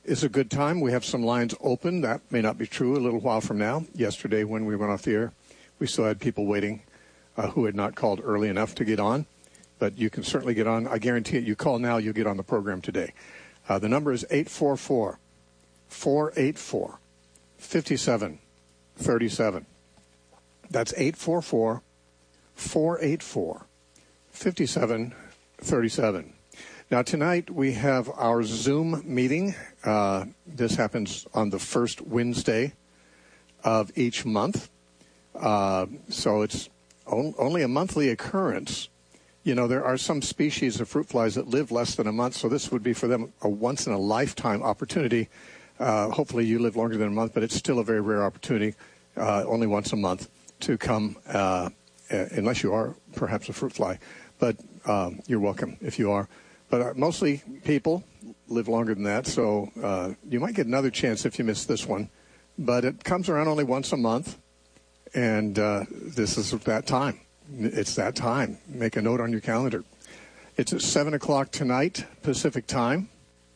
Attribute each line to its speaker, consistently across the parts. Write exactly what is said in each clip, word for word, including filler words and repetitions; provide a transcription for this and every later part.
Speaker 1: is a good time. We have some lines open. That may not be true a little while from now. Yesterday when we went off the air, we still had people waiting uh, who had not called early enough to get on. But you can certainly get on. I guarantee it. You call now, you'll get on the program today. Uh, the number is eight four four, four eight four, five seven three seven. That's eight four four, four eight four, five seven three seven. Now, tonight we have our Zoom meeting. Uh, this happens on the first Wednesday of each month. Uh, so it's on, only a monthly occurrence. You know, there are some species of fruit flies that live less than a month, so this would be for them a once-in-a-lifetime opportunity. Uh, hopefully you live longer than a month, but it's still a very rare opportunity, uh, only once a month, to come, uh, unless you are perhaps a fruit fly. But um, you're welcome if you are. But uh, mostly people live longer than that, so uh, you might get another chance if you miss this one. But it comes around only once a month, and uh, this is that time. It's that time. Make a note on your calendar. It's at seven o'clock tonight, Pacific time,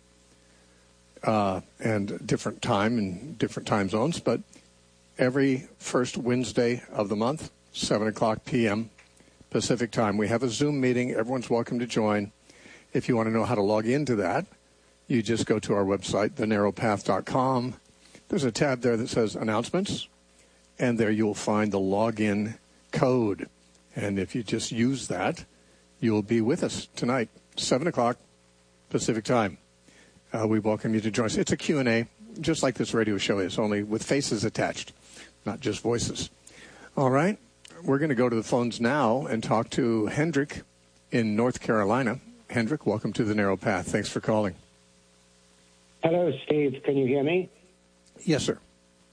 Speaker 1: uh, and different time in different time zones. But every first Wednesday of the month, seven o'clock p.m. Pacific time, we have a Zoom meeting. Everyone's welcome to join. If you want to know how to log into that, you just go to our website, the narrow path dot com. There's a tab there that says Announcements, and there you'll find the login code. And if you just use that, you'll be with us tonight, seven o'clock Pacific time. Uh, we welcome you to join us. It's a Q and A, just like this radio show is, only with faces attached, not just voices. All right, we're going to go to the phones now and talk to Hendrik in North Carolina. Hendrik, welcome to the Narrow Path. Thanks for calling.
Speaker 2: Hello, Steve. Can you hear me?
Speaker 1: Yes, sir.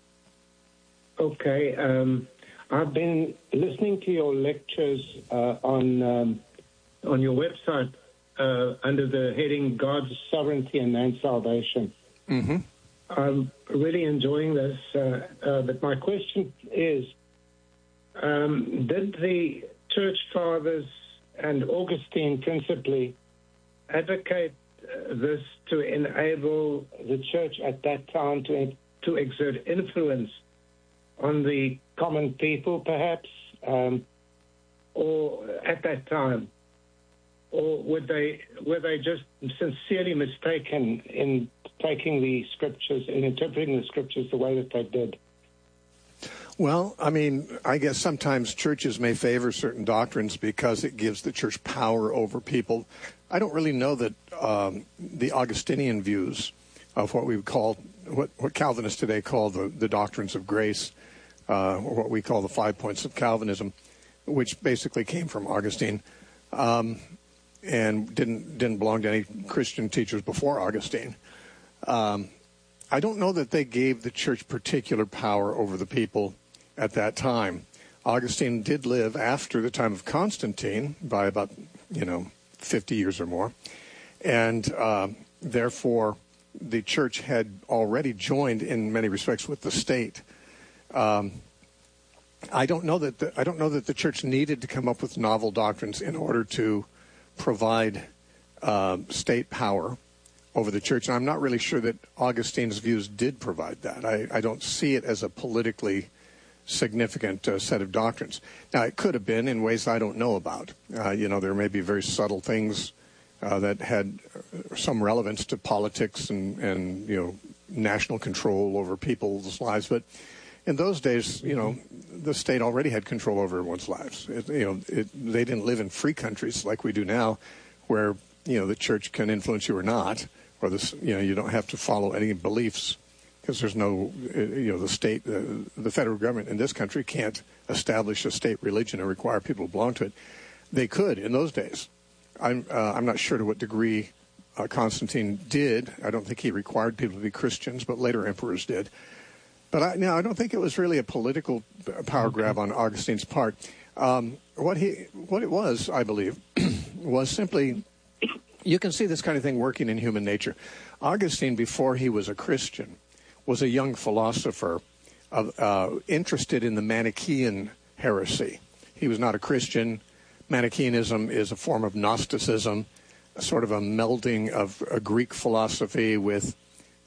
Speaker 2: Okay. Um, I've been listening to your lectures uh, on um, on your website uh, under the heading God's Sovereignty and Man's Salvation.
Speaker 1: Mm-hmm.
Speaker 2: I'm really enjoying this, uh, uh, but my question is, um, did the Church Fathers and Augustine principally advocate uh, this to enable the church at that time to to exert influence on the common people, perhaps, um, or at that time, or would they were they just sincerely mistaken in taking the scriptures and interpreting the scriptures the way that they did?
Speaker 1: Well, I mean, I guess sometimes churches may favor certain doctrines because it gives the church power over people. I don't really know that um, the Augustinian views of what we would call, what, what Calvinists today call the, the doctrines of grace, uh, or what we call the five points of Calvinism, which basically came from Augustine, um, and didn't didn't belong to any Christian teachers before Augustine. Um, I don't know that they gave the church particular power over the people at that time. Augustine did live after the time of Constantine by about, you know, fifty years or more. And uh, therefore, the church had already joined in many respects with the state. Um, I don't know that the, I don't know that the church needed to come up with novel doctrines in order to provide uh, state power over the church. And I'm not really sure that Augustine's views did provide that. I, I don't see it as a politically significant uh, set of doctrines. Now, it could have been in ways I don't know about. Uh, you know, there may be very subtle things uh, that had some relevance to politics and, and, you know, national control over people's lives. But in those days, you know, the state already had control over everyone's lives. It, you know, it, they didn't live in free countries like we do now, where, you know, the church can influence you or not, or this, you know, you don't have to follow any beliefs because there's no, you know, the state, uh, the federal government in this country can't establish a state religion and require people to belong to it. They could in those days. I'm uh, I'm not sure to what degree uh, Constantine did. I don't think he required people to be Christians, but later emperors did. But I, no, I don't think it was really a political power grab on Augustine's part. Um, what he, what it was, I believe, was simply, you can see this kind of thing working in human nature. Augustine, before he was a Christian, was a young philosopher of, uh, interested in the Manichaean heresy. He was not a Christian. Manichaeanism is a form of Gnosticism, sort of a melding of a Greek philosophy with